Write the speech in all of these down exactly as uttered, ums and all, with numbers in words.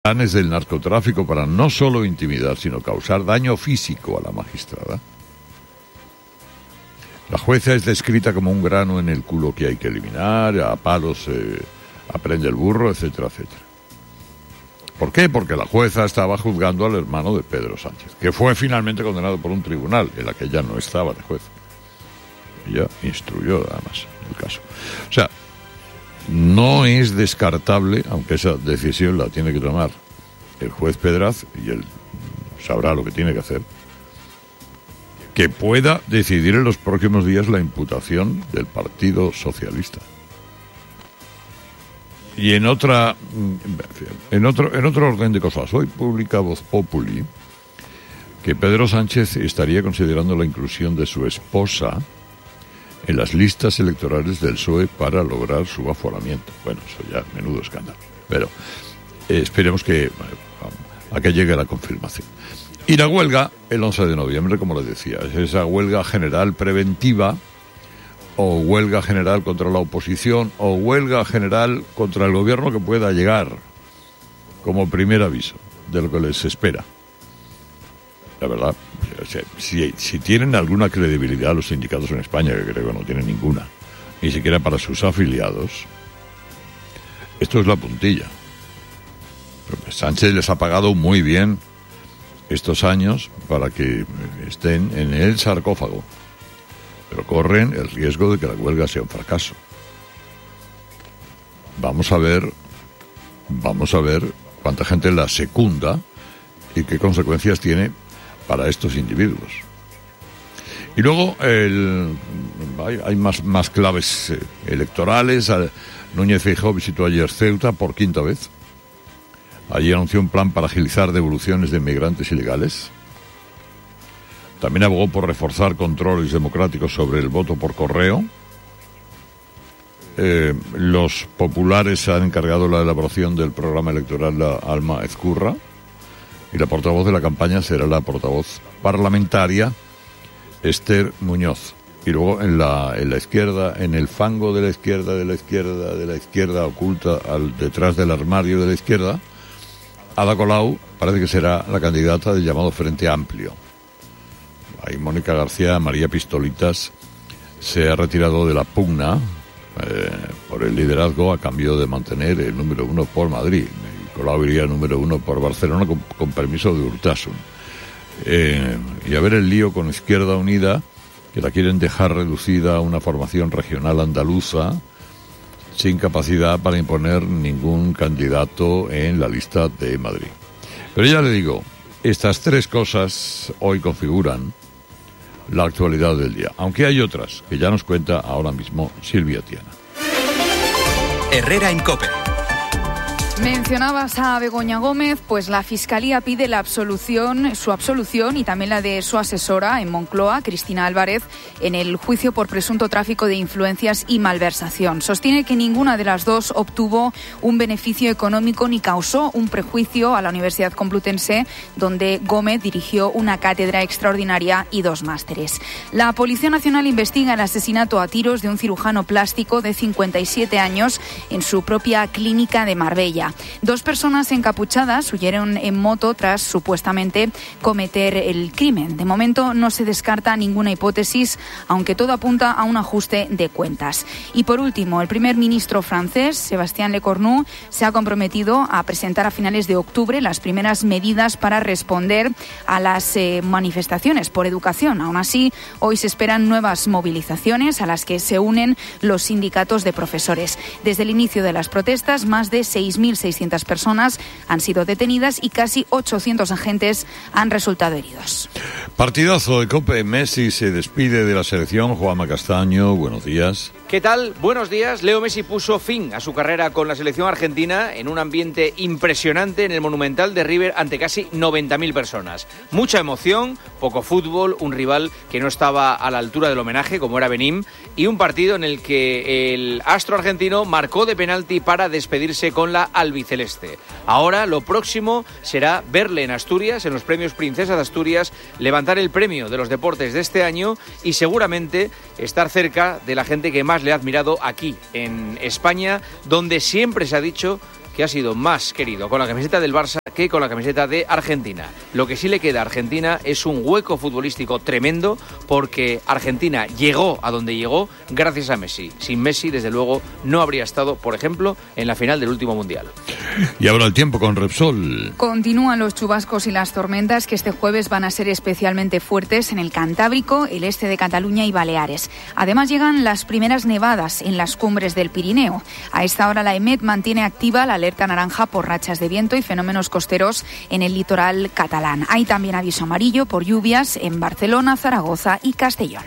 planes del narcotráfico para no solo intimidar, sino causar daño físico a la magistrada. La jueza es descrita como un grano en el culo que hay que eliminar, a palos eh, aprende el burro, etcétera, etcétera. ¿Por qué? Porque la jueza estaba juzgando al hermano de Pedro Sánchez, que fue finalmente condenado por un tribunal en la que ella no estaba de jueza. Ella instruyó, además, el caso. O sea, no es descartable, aunque esa decisión la tiene que tomar el juez Pedraz, y él sabrá lo que tiene que hacer, que pueda decidir en los próximos días la imputación del Partido Socialista. Y en otra, en otro, en otro orden de cosas, hoy publica Voz Populi que Pedro Sánchez estaría considerando la inclusión de su esposa en las listas electorales del P S O E para lograr su aforamiento. Bueno, eso ya, menudo escándalo. Pero eh, esperemos que a, a que llegue la confirmación. Y la huelga, el once de noviembre, como les decía, es esa huelga general preventiva, o huelga general contra la oposición, o huelga general contra el gobierno que pueda llegar, como primer aviso de lo que les espera. La verdad, si, si tienen alguna credibilidad los sindicatos en España, que creo que no tienen ninguna, ni siquiera para sus afiliados, esto es la puntilla. Sánchez les ha pagado muy bien estos años para que estén en el sarcófago, pero corren el riesgo de que la huelga sea un fracaso. Vamos a ver, vamos a ver cuánta gente la secunda y qué consecuencias tiene para estos individuos. Y luego el, hay, hay más, más claves eh, electorales. Núñez Feijóo visitó ayer Ceuta por quinta vez. Allí anunció un plan para agilizar devoluciones de inmigrantes ilegales. También abogó por reforzar controles democráticos sobre el voto por correo. Eh, los populares han encargado la elaboración del programa electoral a Alma Ezcurra, y la portavoz de la campaña será la portavoz parlamentaria Esther Muñoz. Y luego en la, en la izquierda, en el fango de la izquierda, de la izquierda, de la izquierda, oculta al, detrás del armario de la izquierda, Ada Colau parece que será la candidata del llamado Frente Amplio. Ahí Mónica García María Pistolitas se ha retirado de la pugna eh, por el liderazgo a cambio de mantener el número uno por Madrid. Y Colau iría número uno por Barcelona con, con permiso de Urtasun. Eh, y a ver el lío con Izquierda Unida, que la quieren dejar reducida a una formación regional andaluza sin capacidad para imponer ningún candidato en la lista de Madrid. Pero ya le digo, estas tres cosas hoy configuran la actualidad del día, aunque hay otras que ya nos cuenta ahora mismo Silvia Tiana. Herrera en COPE. Mencionabas a Begoña Gómez, pues la Fiscalía pide la absolución, su absolución y también la de su asesora en Moncloa, Cristina Álvarez, en el juicio por presunto tráfico de influencias y malversación. Sostiene que ninguna de las dos obtuvo un beneficio económico ni causó un prejuicio a la Universidad Complutense, donde Gómez dirigió una cátedra extraordinaria y dos másteres. La Policía Nacional investiga el asesinato a tiros de un cirujano plástico de cincuenta y siete años en su propia clínica de Marbella. Dos personas encapuchadas huyeron en moto tras supuestamente cometer el crimen. De momento no se descarta ninguna hipótesis, aunque todo apunta a un ajuste de cuentas. Y por último, el primer ministro francés, Sébastien Lecornu, se ha comprometido a presentar a finales de octubre las primeras medidas para responder a las eh, manifestaciones por educación. Aún así, hoy se esperan nuevas movilizaciones a las que se unen los sindicatos de profesores. Desde el inicio de las protestas, más de seis mil seiscientas personas han sido detenidas y casi ochocientos agentes han resultado heridos. Partidazo de COPE. Messi se despide de la selección. Juanma Castaño, buenos días. ¿Qué tal? Buenos días. Leo Messi puso fin a su carrera con la selección argentina en un ambiente impresionante en el Monumental de River ante casi noventa mil personas. Mucha emoción, poco fútbol, un rival que no estaba a la altura del homenaje como era Benín y un partido en el que el astro argentino marcó de penalti para despedirse con la albiceleste. Ahora lo próximo será verle en Asturias, en los premios Princesa de Asturias, levantar el premio de los deportes de este año y seguramente estar cerca de la gente que más le ha admirado aquí en España, donde siempre se ha dicho que que ha sido más querido con la camiseta del Barça que con la camiseta de Argentina. Lo que sí le queda a Argentina es un hueco futbolístico tremendo, porque Argentina llegó a donde llegó gracias a Messi. Sin Messi, desde luego, no habría estado, por ejemplo, en la final del último Mundial. Y ahora el tiempo con Repsol. Continúan los chubascos y las tormentas que este jueves van a ser especialmente fuertes en el Cantábrico, el este de Cataluña y Baleares. Además llegan las primeras nevadas en las cumbres del Pirineo. A esta hora la EMET mantiene activa la alerta naranja por rachas de viento y fenómenos costeros en el litoral catalán. Hay también aviso amarillo por lluvias en Barcelona, Zaragoza y Castellón.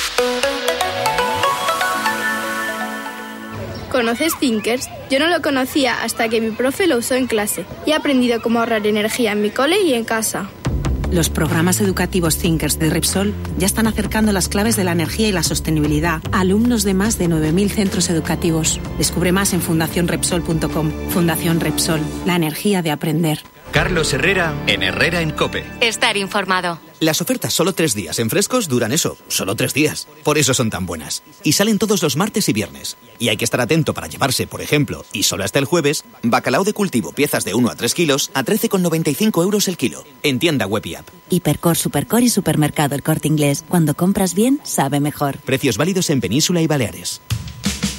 ¿Conoces Thinkers? Yo no lo conocía hasta que mi profe lo usó en clase y he aprendido cómo ahorrar energía en mi cole y en casa. Los programas educativos Thinkers de Repsol ya están acercando las claves de la energía y la sostenibilidad a alumnos de más de nueve mil centros educativos. Descubre más en fundación repsol punto com. Fundación Repsol, la energía de aprender. Carlos Herrera, en Herrera en COPE. Estar informado. Las ofertas solo tres días en frescos duran eso, solo tres días. Por eso son tan buenas. Y salen todos los martes y viernes. Y hay que estar atento para llevarse, por ejemplo, y solo hasta el jueves, bacalao de cultivo, piezas de uno a tres kilos, a trece con noventa y cinco euros el kilo. En tienda web y app. Hipercor, Supercor y Supermercado El Corte Inglés. Cuando compras bien, sabe mejor. Precios válidos en Península y Baleares.